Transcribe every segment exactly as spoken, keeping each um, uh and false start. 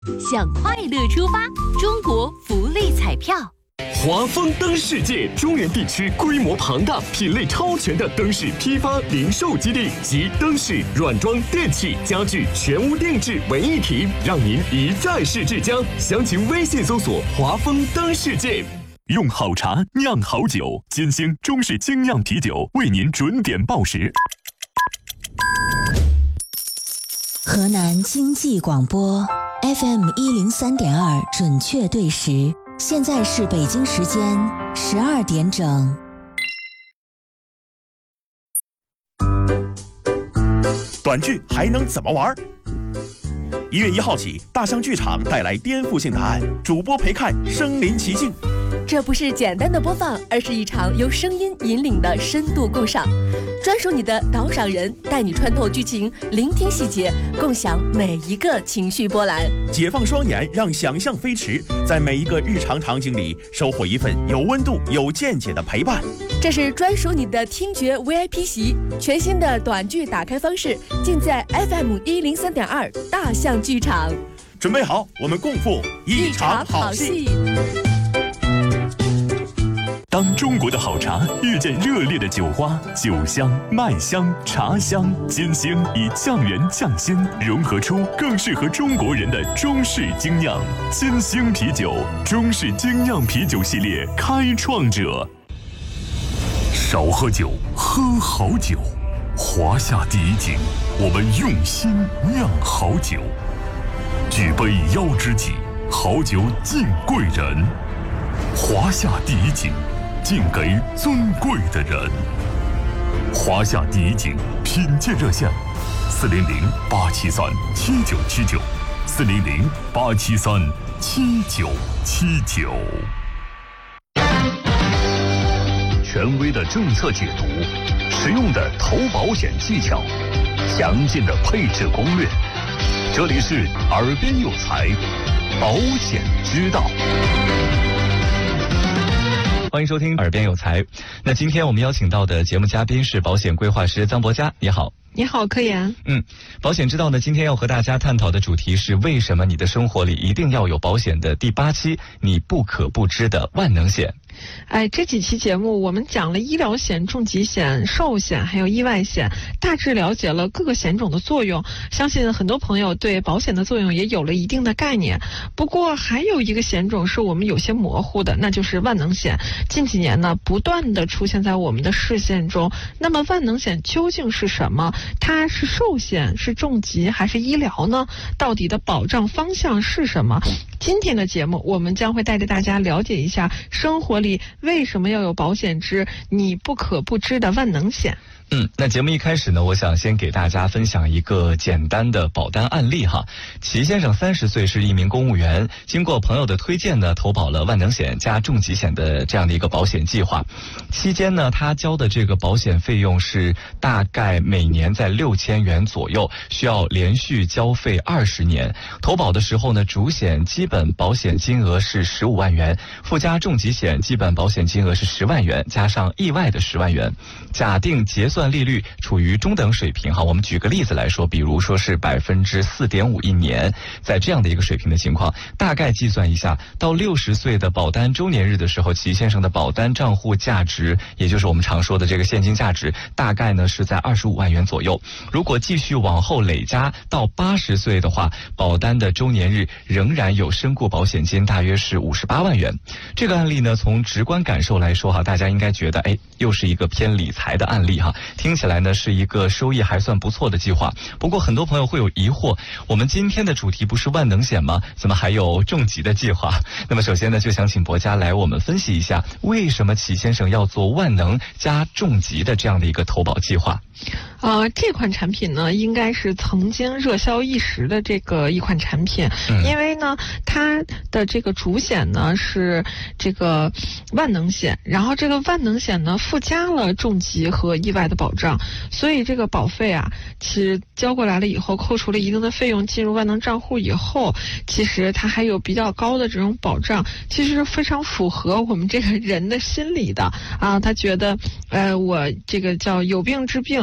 向快乐出发，中国福利彩票。 华丰灯世界中原地区规模庞大、品类超全的灯饰批发零售基地及灯饰、软装、电器、家具全屋定制为一体，让您一站式至家。详情微信搜索“华丰灯世界”。 用好茶酿好酒，金星中式精酿啤酒为您准点报时。 河南经济广播 F M 一零三点二准确对时，现在是北京时间十二点整。 短剧还能怎么玩？一月一号起，大象剧场带来颠覆性答案，主播陪看身临其境。 这不是简单的播放，而是一场由声音引领的深度共赏。专属你的导赏人，带你穿透剧情，聆听细节，共享每一个情绪波澜。 解放双眼，让想象飞驰，在每一个日常场景里收获一份有温度、有见解的陪伴。 这是专属你的听觉 V I P 席，全新的短剧打开方式，尽在 F M 一零三点二大象剧场。 准备好，我们共赴一场好戏。 当中国的好茶遇见热烈的酒花，酒香、麦香、茶香，金星以匠人匠心融合出更适合中国人的中式精酿。金星啤酒中式精酿啤酒系列开创者。少喝酒，喝好酒。华夏第一井，我们用心酿好酒。举杯邀知己，好酒敬贵人。华夏第一井，敬给尊贵的人。华夏第一井品鉴热线：四零零八七三七九七九，四零零八七三七九七九。权威的政策解读，实用的投保险技巧，详尽的配置攻略。这里是耳边有才，保险之道。 欢迎收听耳边有才。那今天我们邀请到的节目嘉宾是保险规划师臧博佳，你好。 你好，柯岩。 嗯，保险之道呢，今天要和大家探讨的主题是为什么你的生活里一定要有保险的第八期，你不可不知的万能险。 哎，这几期节目我们讲了医疗险、重疾险、寿险还有意外险，大致了解了各个险种的作用，相信很多朋友对保险的作用也有了一定的概念。不过还有一个险种是我们有些模糊的，那就是万能险。近几年呢，不断的出现在我们的视线中。那么万能险究竟是什么？它是寿险、是重疾还是医疗呢？到底的保障方向是什么？今天的节目我们将会带着大家了解一下生活里为什么要有保险之你不可不知的万能险。 嗯，那节目一开始呢，我想先给大家分享一个简单的保单案例哈。齐先生三十岁，是一名公务员，经过朋友的推荐呢，投保了万能险加重疾险的这样的一个保险计划。期间呢，他交的这个保险费用是大概每年在六千元左右，需要连续交费二十年。投保的时候呢，主险基本保险金额是十五万元，附加重疾险基本保险金额是十万元，加上意外的十万元。假定结算利率处于中等水平哈，我们举个例子来说，比如说是百分之四点五一年，在这样的一个水平的情况，大概计算一下，到六十岁的保单周年日的时候，齐先生的保单账户价值，也就是我们常说的这个现金价值，大概呢是在二十五万元左右。如果继续往后累加到八十岁的话，保单的周年日仍然有身故保险金，大约是五十八万元。这个案例呢，从直观感受来说哈，大家应该觉得，哎，又是一个偏理财的案例哈。听起来呢是一个收益还算不错的计划，不过很多朋友会有疑惑，我们今天的主题不是万能险吗？怎么还有重疾的计划？那么首先呢，就想请博佳来我们分析一下，为什么齐先生要做万能加重疾的这样的一个投保计划？ 呃，这款产品呢，应该是曾经热销一时的这个一款产品，嗯、因为呢，它的这个主险呢是这个万能险，然后这个万能险呢附加了重疾和意外的保障，所以这个保费啊，其实交过来了以后，扣除了一定的费用进入万能账户以后，其实它还有比较高的这种保障，其实非常符合我们这个人的心理的啊，他觉得，呃，我这个叫有病治病哈。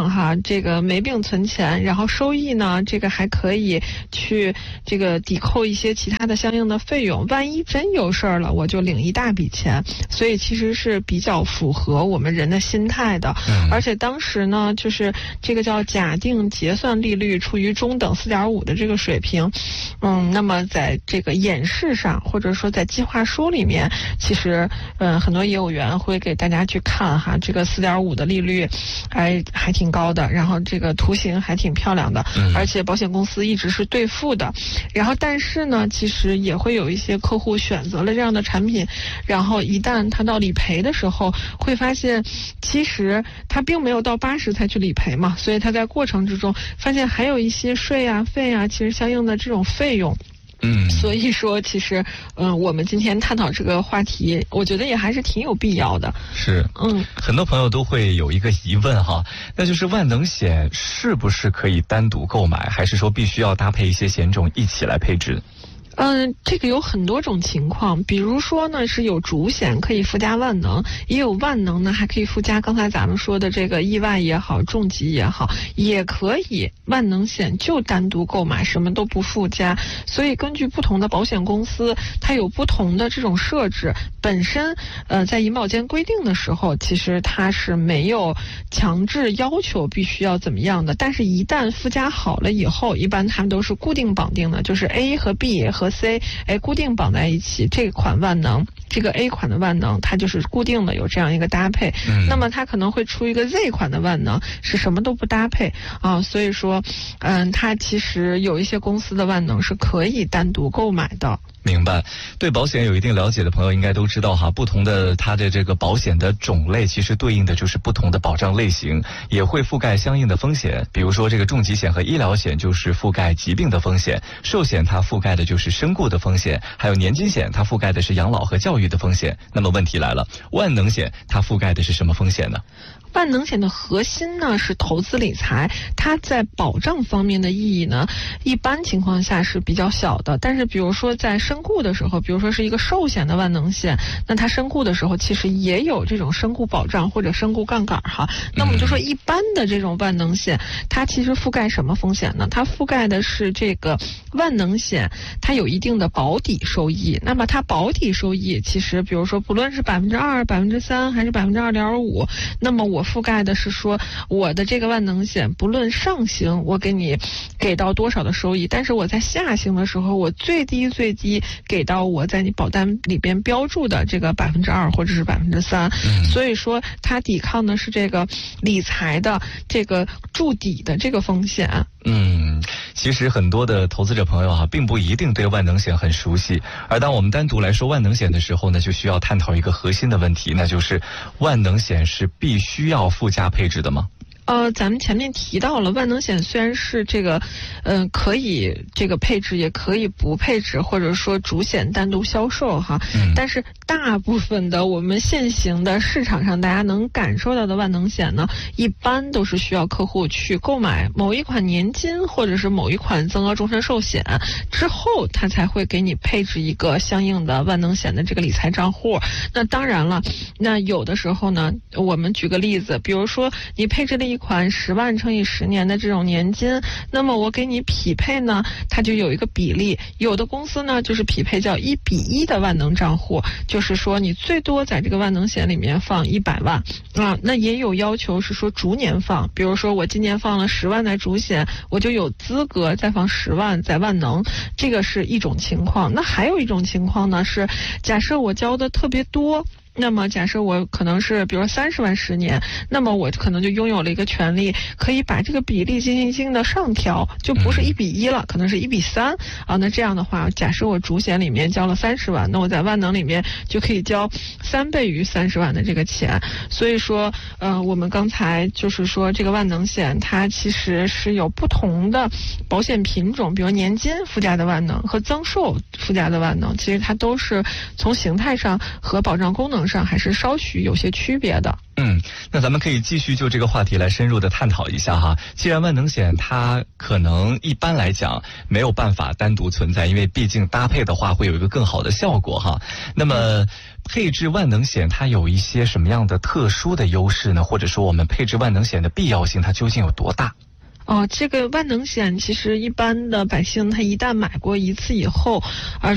这个没病存钱，然后收益呢，这个还可以去这个抵扣一些其他的相应的费用。万一真有事儿了，我就领一大笔钱，所以其实是比较符合我们人的心态的。嗯、而且当时呢，就是这个叫假定结算利率处于中等 四点五 的这个水平，嗯，那么在这个演示上，或者说在计划书里面，其实嗯很多业务员会给大家去看哈，这个 四点五 的利率还还挺高的，然后这个图形还挺漂亮的，嗯、而且保险公司一直是兑付的。然后但是呢，其实也会有一些客户选择了这样的产品，然后一旦他到理赔的时候，会发现其实他并没有到八十才去理赔嘛，所以他在过程之中发现还有一些税啊费啊，其实相应的这种费用。嗯，所以说其实嗯、呃，我们今天探讨这个话题，我觉得也还是挺有必要的。 是，嗯，很多朋友都会有一个疑问哈，那就是万能险是不是可以单独购买，还是说必须要搭配一些险种一起来配置？ 嗯，这个有很多种情况，比如说呢是有主险可以附加万能，也有万能呢还可以附加刚才咱们说的这个意外也好，重疾也好，也可以万能险就单独购买，什么都不附加。所以根据不同的保险公司，它有不同的这种设置。本身呃在银保监规定的时候，其实它是没有强制要求必须要怎么样的，但是一旦附加好了以后，一般它们都是固定绑定的，就是 A 和 B 和C 哎固定绑在一起，这款万能，这个 A 款的万能它就是固定的有这样一个搭配，嗯、那么它可能会出一个 Z 款的万能是什么都不搭配啊，所以说嗯它其实有一些公司的万能是可以单独购买的。 明白，对保险有一定了解的朋友应该都知道哈，不同的它的这个保险的种类其实对应的就是不同的保障类型，也会覆盖相应的风险。比如说这个重疾险和医疗险就是覆盖疾病的风险，寿险它覆盖的就是身故的风险，还有年金险它覆盖的是养老和教育的风险。那么问题来了，万能险它覆盖的是什么风险呢？ 万能险的核心呢是投资理财，它在保障方面的意义呢，一般情况下是比较小的。但是比如说在身故的时候，比如说是一个寿险的万能险，那它身故的时候其实也有这种身故保障或者身故杠杆哈。那么就说一般的这种万能险，它其实覆盖什么风险呢？它覆盖的是这个万能险，它有一定的保底收益。那么它保底收益其实比如说不论是百分之二、百分之三还是百分之二点五，那么我覆盖的是说我的这个万能险不论上行我给你给到多少的收益，但是我在下行的时候我最低最低给到我在你保单里边标注的这个百分之二或者是百分之三，所以说它抵抗的是这个理财的这个筑底的这个风险。 嗯，其实很多的投资者朋友啊，并不一定对万能险很熟悉，而当我们单独来说万能险的时候呢，就需要探讨一个核心的问题，那就是万能险是必须要附加配置的吗？ 呃，咱们前面提到了，万能险虽然是这个，嗯、呃，可以这个配置，也可以不配置，或者说主险单独销售哈，嗯、但是大部分的我们现行的市场上大家能感受到的万能险呢，一般都是需要客户去购买某一款年金或者是某一款增额终身寿险之后，他才会给你配置一个相应的万能险的这个理财账户。那当然了，那有的时候呢，我们举个例子，比如说你配置了一款十万乘以十年的这种年金，那么我给你匹配呢，它就有一个比例。有的公司呢就是匹配叫一比一的万能账户，就是说你最多在这个万能险里面放一百万啊。那也有要求是说逐年放，比如说我今年放了十万在主险，我就有资格再放十万在万能，这个是一种情况。那还有一种情况呢是，假设我交的特别多。那么假设我可能是比如说三十万十年，那么我可能就拥有了一个权利，可以把这个比例进行性的上调，就不是一比一了，可能是一比三啊。那这样的话，假设我主险里面交了三十万，那我在万能里面就可以交三倍于三十万的这个钱。所以说，呃，我们刚才就是说这个万能险它其实是有不同的保险品种，比如年金附加的万能和增寿附加的万能，其实它都是从形态上和保障功能上还是稍许有些区别的。 嗯，那咱们可以继续就这个话题来深入的探讨一下哈。既然万能险它可能一般来讲没有办法单独存在，因为毕竟搭配的话会有一个更好的效果哈。那么配置万能险它有一些什么样的特殊的优势呢？或者说我们配置万能险的必要性它究竟有多大？ 哦，这个万能险其实一般的百姓他一旦买过一次以后，而